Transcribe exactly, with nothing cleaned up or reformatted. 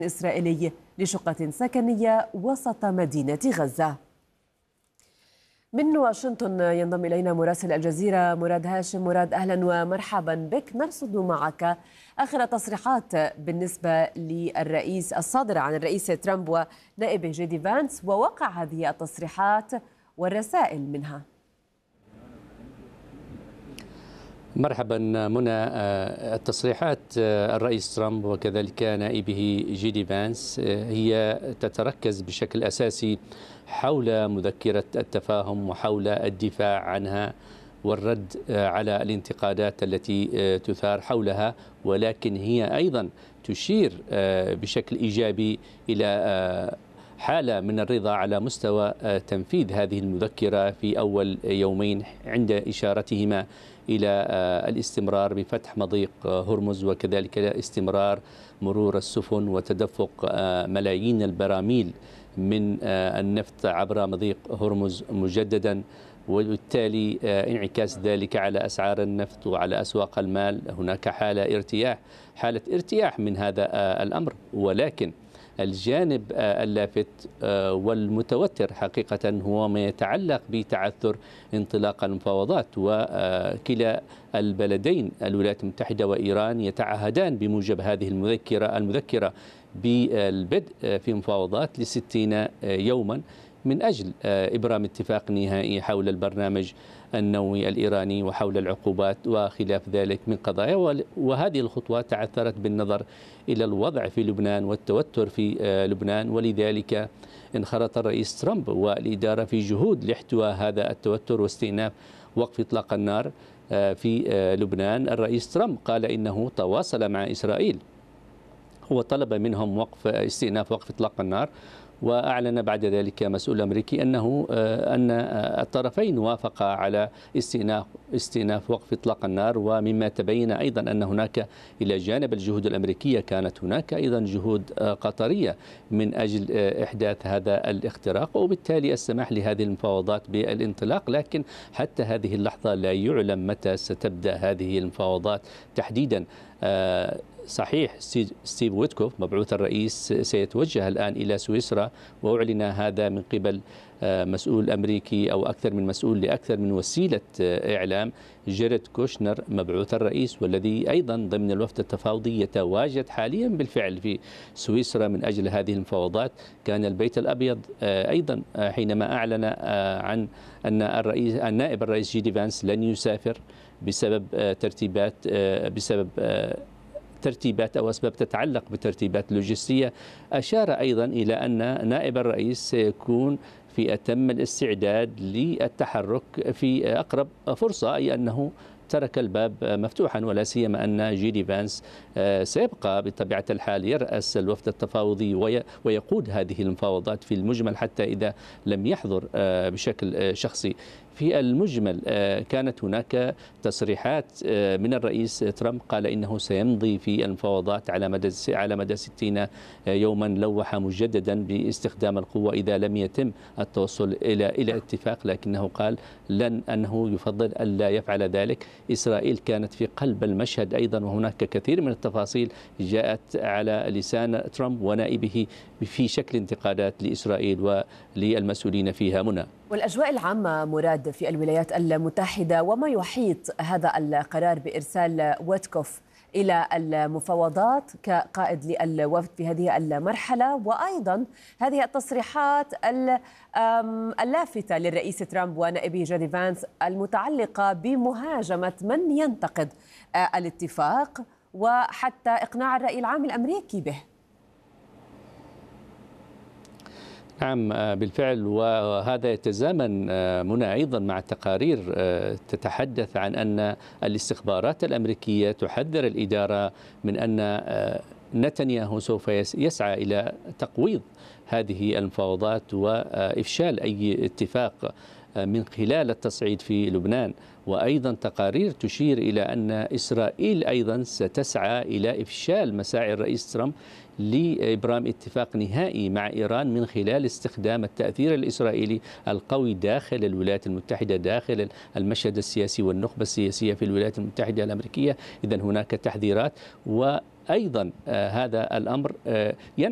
إسرائيلي لشقة سكنية وسط مدينة غزة. من واشنطن ينضم إلينا مراسل الجزيرة مراد هاشم. مراد، أهلا ومرحبا بك. نرصد معك آخر تصريحات بالنسبة للرئيس الصادرة عن الرئيس ترامب ونائبه جي دي فانس ووقع هذه التصريحات والرسائل منها. مرحبا منى. التصريحات الرئيس ترامب وكذلك نائبه جي دي فانس هي تتركز بشكل أساسي حول مذكرة التفاهم وحول الدفاع عنها والرد على الانتقادات التي تثار حولها، ولكن هي أيضا تشير بشكل إيجابي إلى حالة من الرضا على مستوى تنفيذ هذه المذكرة في أول يومين عند إشارتهما إلى الاستمرار بفتح مضيق هرمز وكذلك استمرار مرور السفن وتدفق ملايين البراميل من النفط عبر مضيق هرمز مجددا، وبالتالي انعكاس ذلك على أسعار النفط وعلى أسواق المال. هناك حالة ارتياح حالة ارتياح من هذا الأمر، ولكن الجانب اللافت والمتوتر حقيقة هو ما يتعلق بتعثر انطلاق المفاوضات، وكلا البلدين الولايات المتحدة وإيران يتعهدان بموجب هذه المذكرة المذكرة بالبدء في مفاوضات لستين يوما من أجل إبرام اتفاق نهائي حول البرنامج النووي الإيراني وحول العقوبات وخلاف ذلك من قضايا. وهذه الخطوة تعثرت بالنظر إلى الوضع في لبنان والتوتر في لبنان، ولذلك انخرط الرئيس ترامب والإدارة في جهود لاحتواء هذا التوتر واستئناف وقف إطلاق النار في لبنان. الرئيس ترامب قال إنه تواصل مع إسرائيل وطلب منهم وقف استئناف وقف إطلاق النار، وأعلن بعد ذلك مسؤول أمريكي أنه أن الطرفين وافقا على استئناف استئناف وقف إطلاق النار. ومما تبين أيضا أن هناك إلى جانب الجهود الأمريكية كانت هناك أيضا جهود قطرية من أجل إحداث هذا الاختراق وبالتالي السماح لهذه المفاوضات بالانطلاق، لكن حتى هذه اللحظة لا يعلم متى ستبدأ هذه المفاوضات تحديدا. صحيح ستيف ويتكوف مبعوث الرئيس سيتوجه الآن إلى سويسرا، وأعلن هذا من قبل مسؤول أمريكي أو أكثر من مسؤول لأكثر من وسيلة إعلام. جيريد كوشنر مبعوث الرئيس والذي أيضا ضمن الوفد التفاوضي يتواجد حاليا بالفعل في سويسرا من أجل هذه المفاوضات. كان البيت الأبيض أيضا حينما أعلن عن أن الرئيس النائب الرئيس جي دي فانس لن يسافر بسبب ترتيبات بسبب ترتيبات أو أسباب تتعلق بترتيبات لوجستية، أشار أيضا إلى أن نائب الرئيس سيكون في أتم الاستعداد للتحرك في أقرب فرصة، أي أنه ترك الباب مفتوحا، ولا سيما أن جي دي فانس سيبقى بطبيعة الحال يرأس الوفد التفاوضي ويقود هذه المفاوضات في المجمل حتى إذا لم يحضر بشكل شخصي. في المجمل كانت هناك تصريحات من الرئيس ترامب قال إنه سيمضي في المفاوضات على مدى على مدى ستين يوما، لوح مجددا باستخدام القوة إذا لم يتم التوصل إلى إلى اتفاق، لكنه قال لن أنه يفضل ألا يفعل ذلك. إسرائيل كانت في قلب المشهد أيضا، وهناك كثير من التفاصيل جاءت على لسان ترامب ونائبه في شكل انتقادات لإسرائيل وللمسؤولين فيها. منى، والأجواء العامة مراد في الولايات المتحدة وما يحيط هذا القرار بإرسال ويتكوف إلى المفاوضات كقائد للوفد في هذه المرحلة، وأيضا هذه التصريحات اللافتة للرئيس ترامب ونائبه جي دي فانس المتعلقة بمهاجمة من ينتقد الاتفاق وحتى إقناع الرأي العام الأمريكي به. نعم بالفعل، وهذا يتزامن منى أيضا مع تقارير تتحدث عن أن الاستخبارات الأمريكية تحذر الإدارة من أن نتنياهو سوف يسعى إلى تقويض هذه المفاوضات وإفشال أي اتفاق من خلال التصعيد في لبنان. وأيضا تقارير تشير إلى أن إسرائيل أيضا ستسعى إلى إفشال مساعي الرئيس ترامب لإبرام اتفاق نهائي مع إيران من خلال استخدام التأثير الإسرائيلي القوي داخل الولايات المتحدة، داخل المشهد السياسي والنخبة السياسية في الولايات المتحدة الأمريكية. إذن هناك تحذيرات، وأيضا هذا الأمر